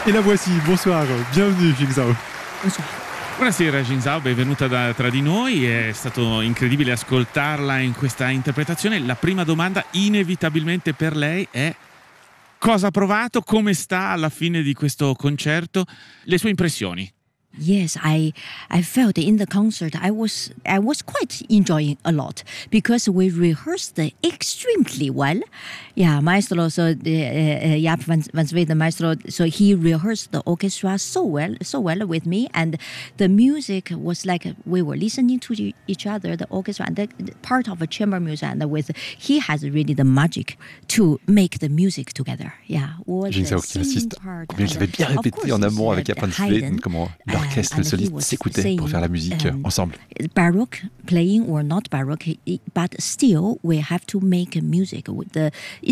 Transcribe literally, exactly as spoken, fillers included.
E la voici, bonsoir, bienvenue Jingzhao. Bonsoir. Buonasera Jingzhao, benvenuta da, tra di noi, è stato incredibile ascoltarla in questa interpretazione. La prima domanda inevitabilmente per lei è: cosa ha provato, come sta alla fine di questo concerto, le sue impressioni? Yes, I I felt in the concert I was I was quite enjoying a lot because we rehearsed extremely well. Yeah, maestro, so the uh, Jaap van van Zweden maestro, so he rehearsed the orchestra so well, so well with me, and the music was like we were listening to each other, the orchestra, and the, the part of a chamber music, and with he has really the magic to make the music together. Yeah, Jingzhao qui insiste combien il avait bien répété en amont avec Jaap van Zweden comment l'orchestre et le soliste s'écoutaient pour faire la musique um, ensemble. Baroque playing or not baroque, but still we have to make music with the